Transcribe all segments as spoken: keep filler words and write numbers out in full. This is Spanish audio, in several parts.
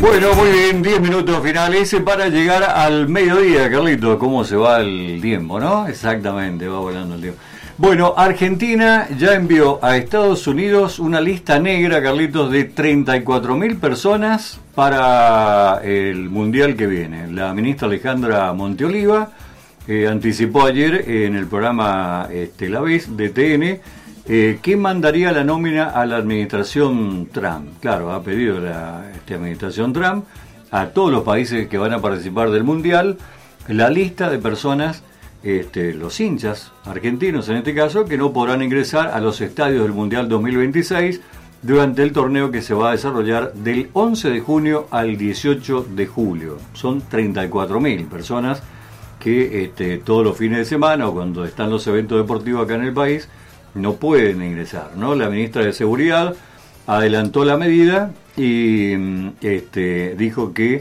Bueno, muy bien, diez minutos finales para llegar al mediodía, Carlitos. ¿Cómo se va el tiempo, no? Exactamente, va volando el tiempo. Bueno, Argentina ya envió a Estados Unidos una lista negra, Carlitos, de treinta y cuatro mil personas para el Mundial que viene. La ministra Alejandra Monteoliva eh, anticipó ayer en el programa este, La Vez de T N eh, que mandaría la nómina a la administración Trump. Claro, ha pedido la este, administración Trump a todos los países que van a participar del Mundial la lista de personas, Este, los hinchas argentinos en este caso, que no podrán ingresar a los estadios del Mundial dos mil veintiséis durante el torneo que se va a desarrollar del once de junio al dieciocho de julio. Son treinta y cuatro mil personas que este, todos los fines de semana o cuando están los eventos deportivos acá en el país no pueden ingresar, ¿no? La ministra de Seguridad adelantó la medida y este, dijo que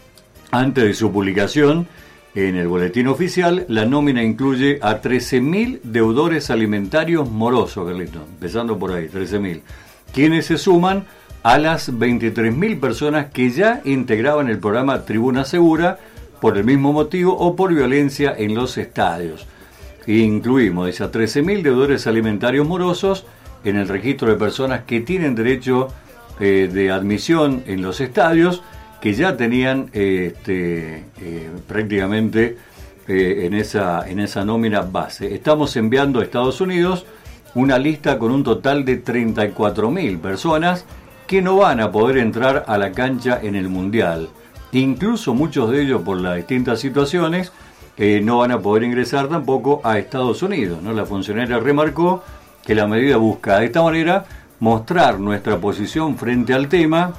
antes de su publicación en el boletín oficial, la nómina incluye a trece mil deudores alimentarios morosos, Carlitos, empezando por ahí, trece mil, quienes se suman a las veintitrés mil personas que ya integraban el programa Tribuna Segura por el mismo motivo o por violencia en los estadios. Incluimos dice, a trece mil deudores alimentarios morosos en el registro de personas que tienen derecho eh, de admisión en los estadios, que ya tenían eh, este, eh, prácticamente eh, en, esa, en esa nómina base. Estamos enviando a Estados Unidos una lista con un total de treinta y cuatro mil personas que no van a poder entrar a la cancha en el Mundial. Incluso muchos de ellos, por las distintas situaciones, eh, no van a poder ingresar tampoco a Estados Unidos, ¿no? La funcionaria remarcó que la medida busca de esta manera mostrar nuestra posición frente al tema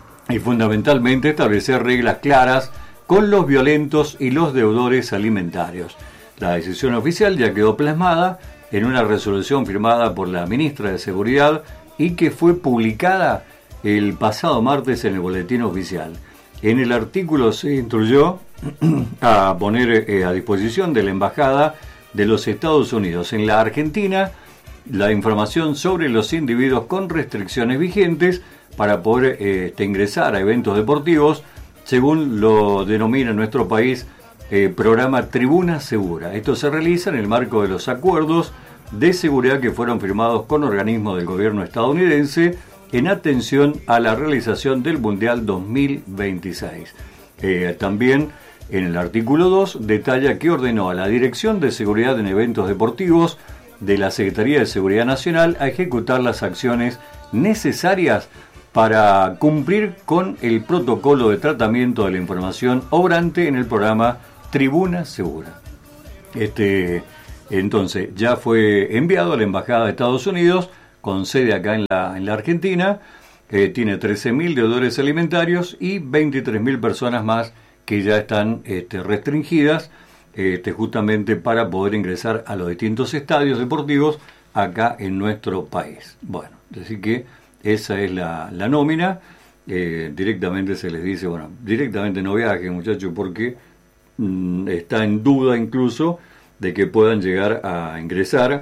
y fundamentalmente establecer reglas claras con los violentos y los deudores alimentarios. La decisión oficial ya quedó plasmada en una resolución firmada por la ministra de Seguridad y que fue publicada el pasado martes en el boletín oficial. En el artículo se instruyó a poner eh, a disposición de la Embajada de los Estados Unidos en la Argentina la información sobre los individuos con restricciones vigentes para poder eh, ingresar a eventos deportivos, según lo denomina en nuestro país eh, programa Tribuna Segura. Esto se realiza en el marco de los acuerdos de seguridad que fueron firmados con organismos del gobierno estadounidense en atención a la realización del Mundial dos mil veintiséis. Eh, también en el artículo dos detalla que ordenó a la Dirección de Seguridad en Eventos Deportivos de la Secretaría de Seguridad Nacional a ejecutar las acciones necesarias para cumplir con el protocolo de tratamiento de la información obrante en el programa Tribuna Segura. Este, entonces, ya fue enviado a la Embajada de Estados Unidos, con sede acá en la, en la Argentina, eh, tiene trece mil deudores alimentarios y veintitrés mil personas más que ya están este, restringidas este, justamente para poder ingresar a los distintos estadios deportivos acá en nuestro país. Bueno, así que esa es la, la nómina. Eh, directamente se les dice, bueno, directamente no viajen, muchachos, porque mmm, está en duda incluso de que puedan llegar a ingresar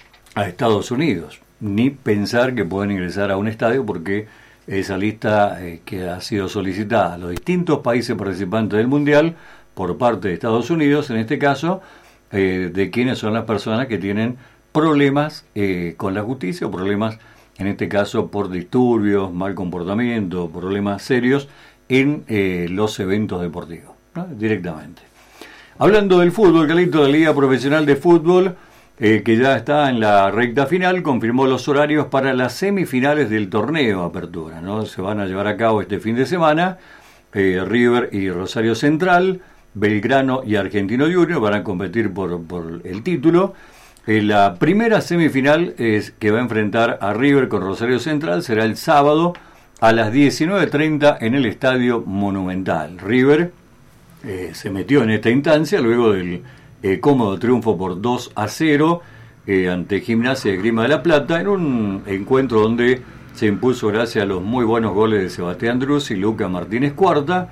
a Estados Unidos, ni pensar que puedan ingresar a un estadio, porque esa lista eh, que ha sido solicitada a los distintos países participantes del Mundial por parte de Estados Unidos, en este caso, eh, de quiénes son las personas que tienen problemas eh, con la justicia o problemas, en este caso, por disturbios, mal comportamiento, problemas serios en eh, los eventos deportivos, ¿no? Directamente. Hablando del fútbol, Carlito, de la Liga Profesional de Fútbol, eh, que ya está en la recta final, confirmó los horarios para las semifinales del torneo Apertura, ¿no? Se van a llevar a cabo este fin de semana. Eh, River y Rosario Central, Belgrano y Argentino Juniors van a competir por, por el título. Eh, la primera semifinal es que va a enfrentar a River con Rosario Central será el sábado a las diecinueve treinta en el Estadio Monumental. River eh, se metió en esta instancia luego del eh, cómodo triunfo por dos a cero eh, ante Gimnasia de Grima de la Plata, en un encuentro donde se impuso gracias a los muy buenos goles de Sebastián Druz y Lucas Martínez Cuarta.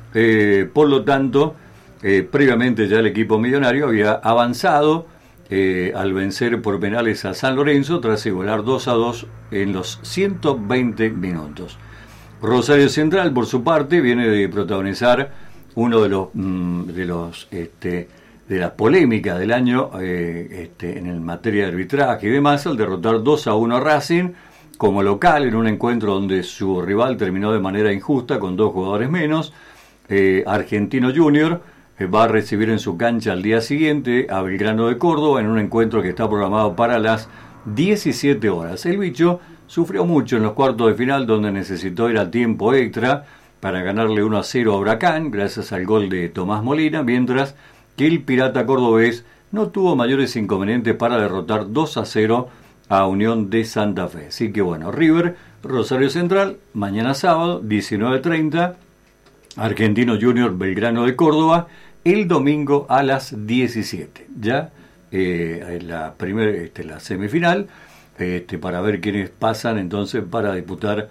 Eh, por lo tanto, eh, previamente ya el equipo millonario había avanzado Eh, al vencer por penales a San Lorenzo tras igualar dos a dos en los ciento veinte minutos. Rosario Central, por su parte, viene de protagonizar uno de los mm, de los este, de las polémicas del año eh, este, en el materia de arbitraje y demás, al derrotar dos a uno a Racing como local en un encuentro donde su rival terminó de manera injusta con dos jugadores menos. eh, Argentino Junior eh, va a recibir en su cancha al día siguiente a Belgrano de Córdoba en un encuentro que está programado para las diecisiete horas. El bicho sufrió mucho en los cuartos de final, donde necesitó ir a tiempo extra para ganarle uno a cero a Huracán, gracias al gol de Tomás Molina, mientras que el Pirata cordobés no tuvo mayores inconvenientes para derrotar dos a cero a Unión de Santa Fe. Así que bueno, River, Rosario Central, mañana sábado, diecinueve treinta, Argentino Junior, Belgrano de Córdoba, el domingo a las diecisiete. Ya eh, la primera, este, la semifinal, Este, para ver quiénes pasan entonces para disputar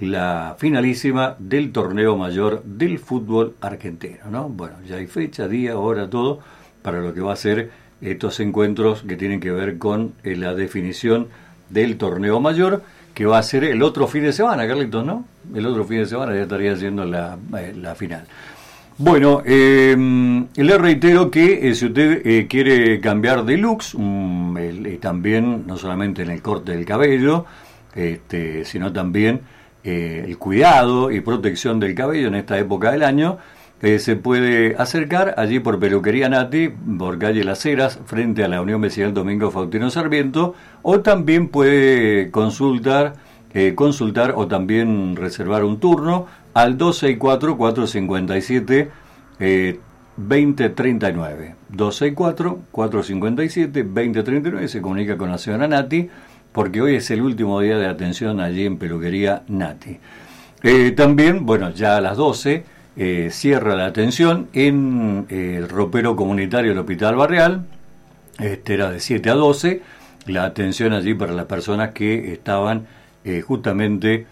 la finalísima del torneo mayor del fútbol argentino, ¿no? Bueno, ya hay fecha, día, hora, todo para lo que va a ser estos encuentros que tienen que ver con eh, la definición del torneo mayor, que va a ser el otro fin de semana, Carlitos, ¿no? El otro fin de semana ya estaría siendo la, eh, la final. Bueno, eh, le reitero que eh, si usted eh, quiere cambiar de looks, um, el, eh, también no solamente en el corte del cabello, este, sino también eh, el cuidado y protección del cabello en esta época del año, eh, se puede acercar allí por Peluquería Nati, por calle Las Heras, frente a la Unión Vecinal Domingo Faustino Sarmiento, o también puede consultar, eh, consultar o también reservar un turno al dos seis cuatro, cuatro cinco siete, eh, dos cero tres nueve. dos seis cuatro, cuatro cinco siete, dos cero tres nueve. Se comunica con la señora Nati, porque hoy es el último día de atención allí en Peluquería Nati. Eh, también, bueno, ya a las doce eh, cierra la atención en eh, el ropero comunitario del Hospital Barrial. Este era de siete a doce. La atención allí para las personas que estaban eh, justamente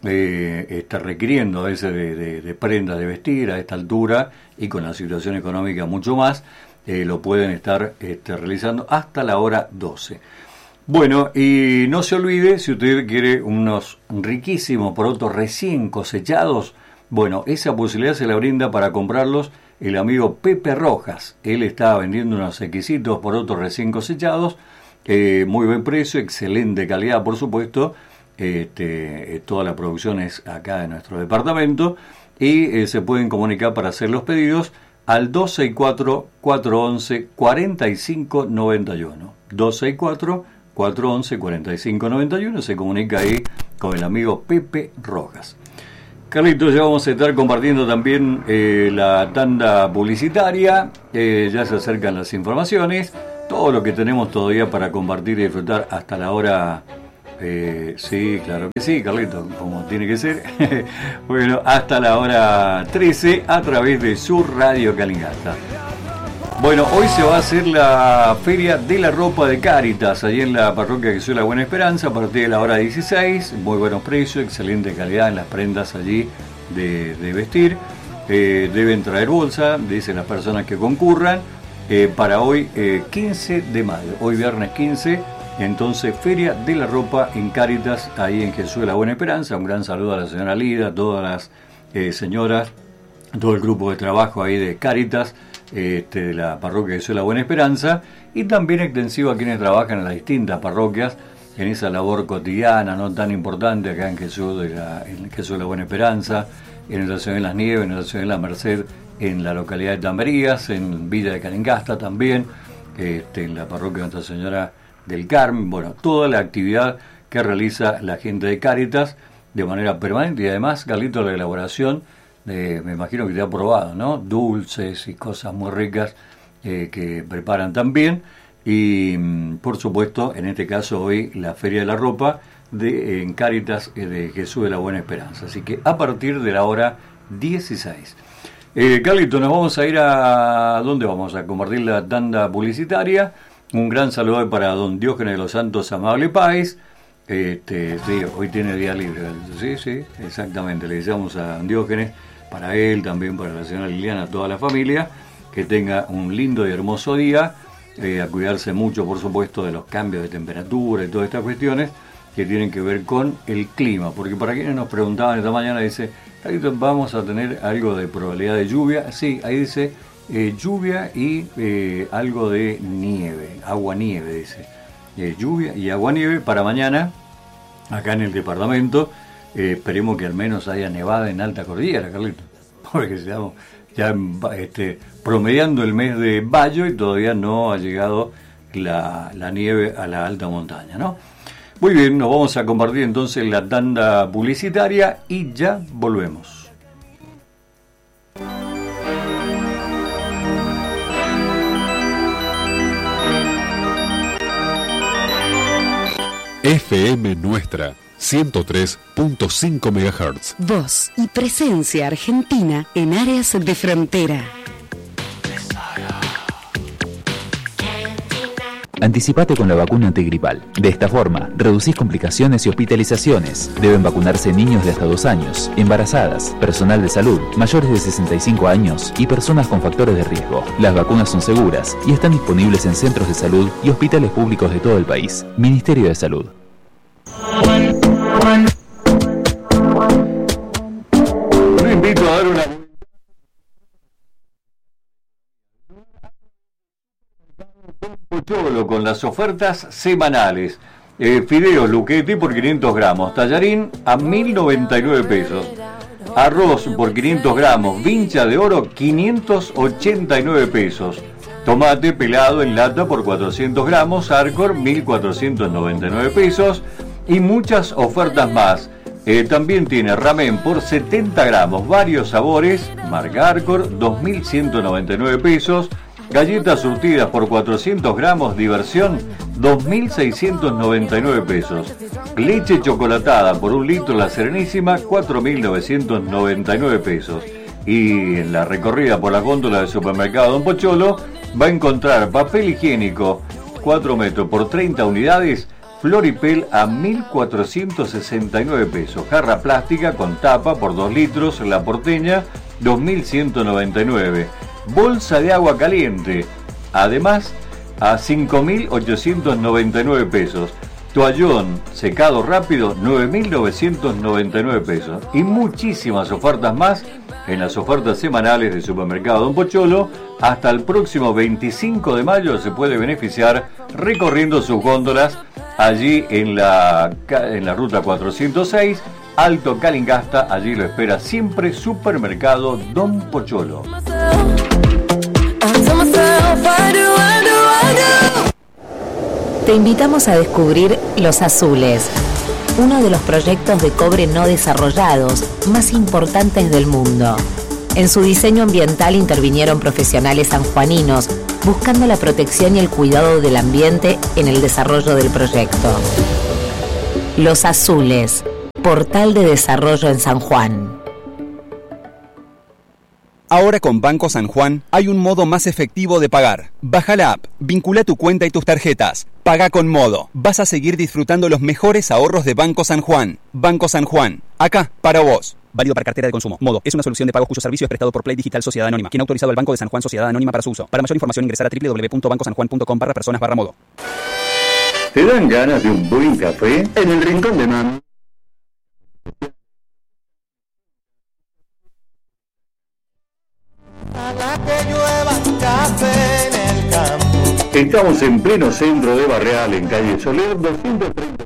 Eh, está requiriendo a veces de, de, de prendas de vestir a esta altura y con la situación económica mucho más, eh, lo pueden estar este, realizando hasta la hora doce. Bueno, y no se olvide, si usted quiere unos riquísimos porotos recién cosechados, bueno, esa posibilidad se la brinda para comprarlos el amigo Pepe Rojas. Él está vendiendo unos exquisitos porotos recién cosechados, eh, muy buen precio, excelente calidad, por supuesto. Este, toda la producción es acá en nuestro departamento y eh, se pueden comunicar para hacer los pedidos al dos seis cuatro, cuatro once, cuarenta y cinco noventa y uno. dos seis cuatro, cuatro once, cuarenta y cinco noventa y uno. Se comunica ahí con el amigo Pepe Rojas. Carlitos, ya vamos a estar compartiendo también eh, la tanda publicitaria, eh, ya se acercan las informaciones, todo lo que tenemos todavía para compartir y disfrutar hasta la hora. Eh, sí, claro que sí, Carlito, como tiene que ser. Bueno, hasta la hora trece a través de su Radio Calingasta. Bueno, hoy se va a hacer la Feria de la Ropa de Cáritas, allí en la parroquia Jesús de la Buena Esperanza, a partir de la hora dieciséis. Muy buenos precios, excelente calidad en las prendas allí de, de vestir. Eh, deben traer bolsa, dicen las personas que concurran, eh, para hoy eh, quince de mayo, hoy viernes quince. Entonces, Feria de la Ropa en Cáritas, ahí en Jesús de la Buena Esperanza. Un gran saludo a la señora Lida, a todas las eh, señoras, todo el grupo de trabajo ahí de Cáritas, este, de la parroquia Jesús de la Buena Esperanza, y también extensivo a quienes trabajan en las distintas parroquias, en esa labor cotidiana, no tan importante, acá en Jesús de la, en Jesús de la Buena Esperanza, en la ciudad de Las Nieves, en la ciudad de La Merced, en la localidad de Tamberías, en Villa de Calingasta también, este, en la parroquia Nuestra Señora del Carmen. Bueno, toda la actividad que realiza la gente de Cáritas de manera permanente, y además, Carlito, la elaboración de, me imagino que te ha probado, ¿no? Dulces y cosas muy ricas eh, que preparan también, y por supuesto, en este caso hoy, la Feria de la Ropa de, en Cáritas eh, de Jesús de la Buena Esperanza. Así que a partir de la hora dieciséis. Eh, Carlito, nos vamos a ir a... ¿Dónde vamos a compartir la tanda publicitaria? Un gran saludo para don Diógenes de los Santos Amable Páez. Este, sí, hoy tiene día libre. Sí, sí, exactamente. Le deseamos a don Diógenes, para él, también para la señora Liliana, a toda la familia, que tenga un lindo y hermoso día. Eh, a cuidarse mucho, por supuesto, de los cambios de temperatura y todas estas cuestiones. que tienen que ver con el clima, porque para quienes nos preguntaban esta mañana, dice, vamos a tener algo de probabilidad de lluvia. Sí, ahí dice eh, lluvia y eh, algo de nieve, agua-nieve, dice. Eh, lluvia y agua-nieve para mañana, acá en el departamento. Eh, esperemos que al menos haya nevada en alta cordillera, Carlito, porque estamos ya este, promediando el mes de mayo y todavía no ha llegado la, la nieve a la alta montaña, ¿no? Muy bien, nos vamos a compartir entonces la tanda publicitaria y ya volvemos. F M Nuestra, ciento tres punto cinco megahertz. Voz y presencia argentina en áreas de frontera. Anticipate con la vacuna antigripal. De esta forma, reducís complicaciones y hospitalizaciones. Deben vacunarse niños de hasta dos años, embarazadas, personal de salud, mayores de sesenta y cinco años y personas con factores de riesgo. Las vacunas son seguras y están disponibles en centros de salud y hospitales públicos de todo el país. Ministerio de Salud. Lo invito a dar una... Pocholo con las ofertas semanales. Eh, fideos Luchetti por quinientos gramos, tallarín a mil noventa y nueve pesos, arroz por quinientos gramos, vincha de oro quinientos ochenta y nueve pesos, tomate pelado en lata por cuatrocientos gramos, Arcor mil cuatrocientos noventa y nueve pesos y muchas ofertas más. Eh, también tiene ramen por setenta gramos, varios sabores, marca Arcor, dos mil ciento noventa y nueve pesos. Galletas surtidas por cuatrocientos gramos, diversión, dos mil seiscientos noventa y nueve pesos. Leche chocolatada por un litro, la Serenísima, cuatro mil novecientos noventa y nueve pesos. Y en la recorrida por la góndola del supermercado Don Pocholo va a encontrar papel higiénico cuatro metros por treinta unidades, Floripel a mil cuatrocientos sesenta y nueve pesos. Jarra plástica con tapa por dos litros, La Porteña, dos mil ciento noventa y nueve. Bolsa de agua caliente, además a cinco mil ochocientos noventa y nueve pesos. Toallón secado rápido, nueve mil novecientos noventa y nueve pesos. Y muchísimas ofertas más en las ofertas semanales de Supermercado Don Pocholo. Hasta el próximo veinticinco de mayo se puede beneficiar recorriendo sus góndolas allí en la, en la ruta cuatrocientos seis, Alto Calingasta. Allí lo espera siempre Supermercado Don Pocholo. Te invitamos a descubrir Los Azules, uno de los proyectos de cobre no desarrollados más importantes del mundo. En su diseño ambiental intervinieron profesionales sanjuaninos, buscando la protección y el cuidado del ambiente en el desarrollo del proyecto. Los Azules, portal de desarrollo en San Juan. Ahora con Banco San Juan hay un modo más efectivo de pagar. Baja la app, vincula tu cuenta y tus tarjetas. Paga con Modo. Vas a seguir disfrutando los mejores ahorros de Banco San Juan. Banco San Juan, acá para vos. Válido para cartera de consumo. Modo es una solución de pagos cuyo servicio es prestado por Play Digital Sociedad Anónima, quien ha autorizado al Banco de San Juan Sociedad Anónima para su uso. Para mayor información ingresar a doble u doble u doble u punto banco san juan punto com barra personas barra modo. ¿Te dan ganas de un buen café? En el Rincón de Mami. Estamos en pleno centro de Barreal, en calle Soler doscientos treinta.